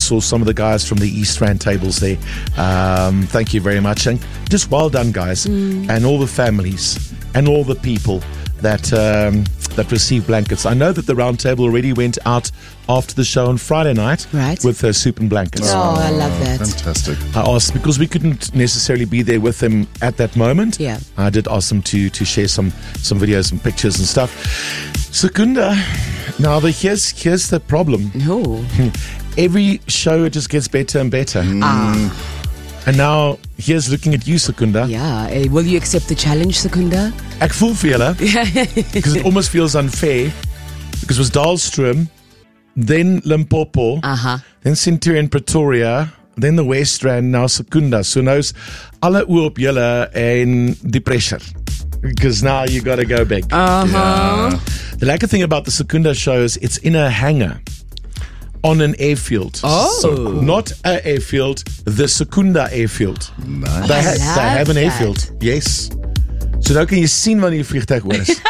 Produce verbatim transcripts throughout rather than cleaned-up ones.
saw some of the guys from the East Rand tables there. Um, thank you very much. And just well done, guys. Mm. And all the families and all the people that um, that received blankets. I know that the round table already went out after the show on Friday night right. with uh, soup and blankets. Oh, I love that. Fantastic. I asked, because we couldn't necessarily be there with them at that moment. Yeah. I did ask them to to share some some videos and pictures and stuff. Secunda, now the, here's, here's the problem. No. Every show it just gets better and better. Mm. Ah. And now, here's looking at you, Secunda. Yeah. Uh, will you accept the challenge, Secunda? Ek voel vir julle, because it almost feels unfair, because it was Dahlstrom, then Limpopo, uh-huh. then Centurion Pretoria, then the West Rand, now Secunda. So nou's alle oë op julle en die pressure. Because now you got to go big. Uh-huh. Yeah. The lekker thing about the Secunda show is it's in a hangar on an airfield. Oh. So not a airfield, the Secunda airfield. Nice. They, ha- love they have an that. airfield. Yes. So nou kan jy sien wanneer die vliegtuig oor is.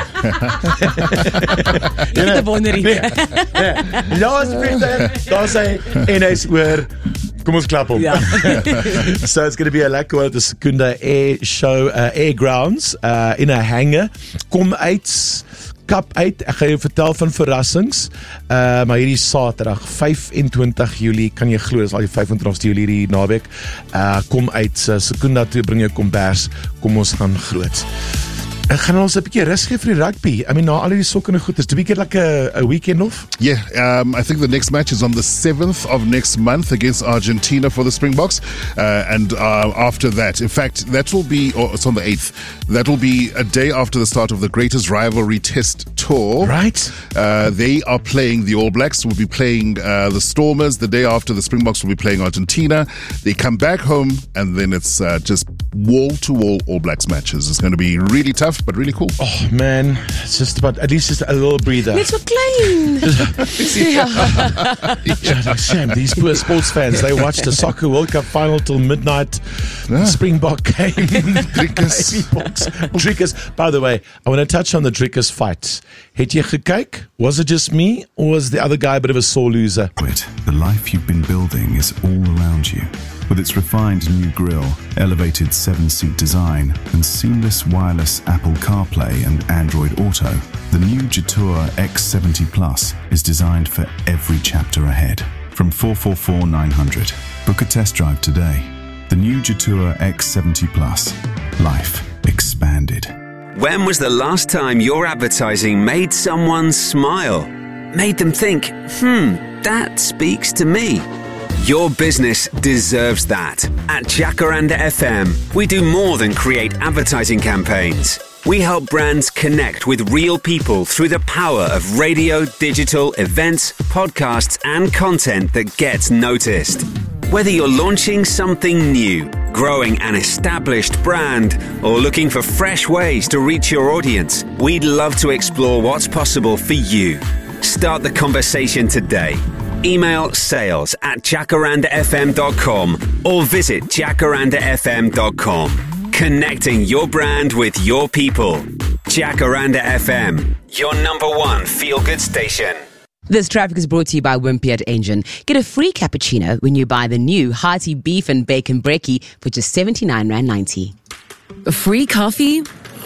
Dit is 'n wonderie. Ja, as die vliegtuig, daar sê en hy's oor. Kom ons klap hom. Ja. So it's going to be a lekker one at the Secunda Air Show, uh, Air Grounds, uh, in a hangar. Kom uit, kap uit. Ek gaan jou vertel van verrassings. Uh, maar hierdie Saterdag, vyf en twintig Julie, kan jy glo, dis al die vyf en twintigste Julie hierdie naweek. Uh, kom uit uh, Secunda toe, bring jou kombers. Kom ons gaan groot. Ek gaan ons 'n bietjie rus gee vir die rugby. I mean, na al die sokke en goed, is do we get like a, a weekend off? Yeah, um, I think the next match is on the seventh of next month against Argentina for the Springboks. Uh, and uh, after that, in fact, that will be, or it's on the eighth, that will be a day after the start of the Greatest Rivalry Test Tour. Right. Uh, they are playing the All Blacks, will be playing uh, the Stormers. The day after, the Springboks will be playing Argentina. They come back home, and then it's uh, just wall-to-wall All Blacks matches. It's going to be really tough, but really cool. Oh man, it's just about, at least just a little breather. Net so klein. Yeah, Sam, these poor sports fans, they watched the Soccer World Cup final till midnight. Yeah. Springbok game. Driekers. Driekers. By the way, I want to touch on the Driekers fight. Het jy gekyk? Was it just me, or was the other guy a bit of a sore loser? The life you've been building is all around you. With its refined new grille, elevated seven-seat design, and seamless wireless Apple CarPlay and Android Auto, the new Jetour X seventy Plus is designed for every chapter ahead. From four four four nine hundred. Book a test drive today. The new Jetour X seventy Plus. Life expanded. When was the last time your advertising made someone smile? Made them think, hmm, that speaks to me. Your business deserves that. At Jacaranda F M, we do more than create advertising campaigns. We help brands connect with real people through the power of radio, digital, events, podcasts, and content that gets noticed. Whether you're launching something new, growing an established brand, or looking for fresh ways to reach your audience, we'd love to explore what's possible for you. Start the conversation today. Email sales at jacaranda f m dot com or visit jacaranda f m dot com. Connecting your brand with your people. Jacaranda F M, your number one feel-good station. This traffic is brought to you by Wimpy Engine. Get a free cappuccino when you buy the new hearty beef and bacon brekkie for just seventy-nine rand ninety. Free coffee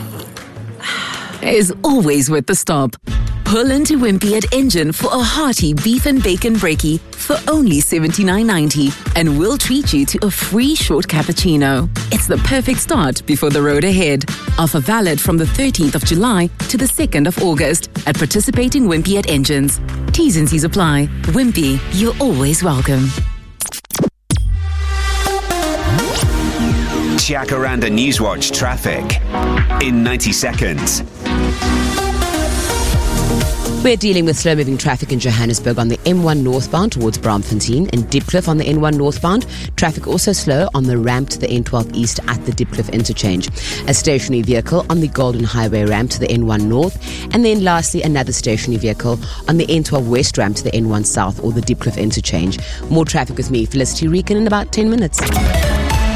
is always worth the stop. Pull into Wimpy at Engine for a hearty beef and bacon brekkie for only seventy-nine ninety, and we'll treat you to a free short cappuccino. It's the perfect start before the road ahead. Offer valid from the thirteenth of July to the second of August at participating Wimpy at Engines. T's and C's apply. Wimpy, you're always welcome. Jacaranda Newswatch traffic in ninety seconds. We're dealing with slow-moving traffic in Johannesburg on the M one northbound towards Braamfontein and Diepkloof on the N one northbound. Traffic also slow on the ramp to the N twelve east at the Diepkloof interchange. A stationary vehicle on the Golden Highway ramp to the N one north. And then lastly, another stationary vehicle on the N twelve west ramp to the N one south or the Diepkloof interchange. More traffic with me, Felicity Reekin, in about ten minutes.